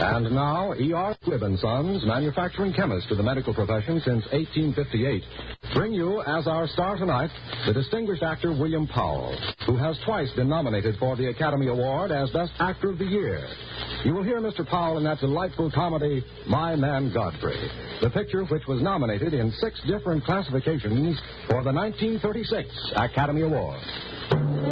And now, E.R. Squibb & Sons, manufacturing chemist to the medical profession since 1858, bring you, as our star tonight, the distinguished actor William Powell, who has twice been nominated for the Academy Award as Best Actor of the Year. You will hear Mr. Powell in that delightful comedy, My Man Godfrey, the picture which was nominated in 6 different classifications for the 1936 Academy Award.